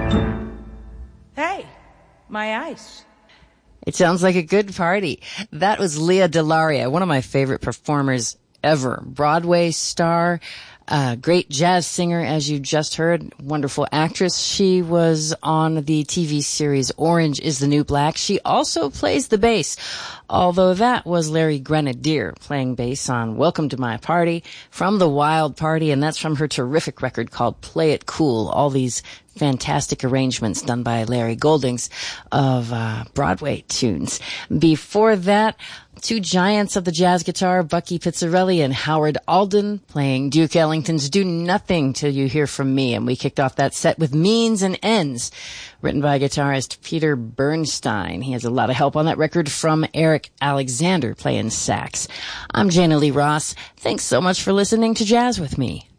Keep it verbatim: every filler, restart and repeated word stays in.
Hey, my ice. It sounds like a good party. That was Lea DeLaria, one of my favorite performers ever. Broadway star, uh, great jazz singer, as you just heard, wonderful actress. She was on the T V series Orange is the New Black. She also plays the bass, although that was Larry Grenadier playing bass on Welcome to My Party from the Wild Party, and that's from her terrific record called Play It Cool. All these fantastic arrangements done by Larry Goldings of uh, Broadway tunes. Before that, two giants of the jazz guitar, Bucky Pizzarelli and Howard Alden, playing Duke Ellington's Do Nothing Till You Hear From Me. And we kicked off that set with Means and Ends, written by guitarist Peter Bernstein. He has a lot of help on that record from Eric Alexander playing sax. I'm Jana Lee Ross. Thanks so much for listening to Jazz with Me.